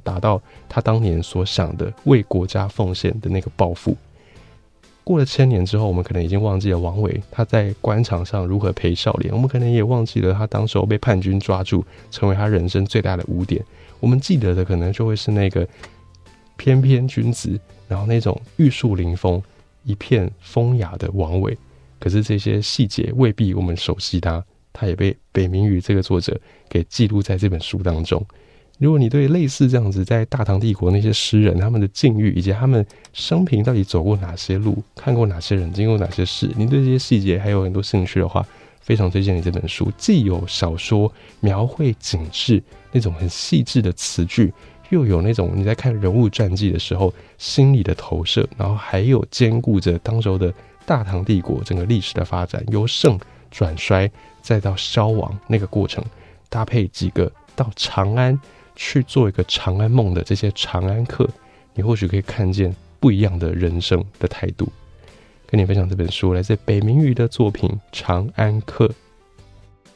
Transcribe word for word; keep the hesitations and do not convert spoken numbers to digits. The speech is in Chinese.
达到他当年所想的为国家奉献的那个抱负。过了千年之后，我们可能已经忘记了王维他在官场上如何陪少年，我们可能也忘记了他当时候被叛军抓住，成为他人生最大的污点。我们记得的可能就会是那个翩翩君子，然后那种玉树临风、一片风雅的王维。可是这些细节未必我们熟悉他，他也被北冥鱼这个作者给记录在这本书当中。如果你对类似这样子在大唐帝国那些诗人他们的境遇以及他们生平到底走过哪些路，看过哪些人，经过哪些事，你对这些细节还有很多兴趣的话，非常推荐你这本书。既有小说描绘景致那种很细致的词句，又有那种你在看人物传记的时候心理的投射，然后还有兼顾着当时候的大唐帝国整个历史的发展，由盛转衰再到消亡那个过程，搭配几个到长安去做一个长安梦的这些长安客，你或许可以看见不一样的人生的态度。跟你分享这本书来自北冥鱼的作品《长安客》。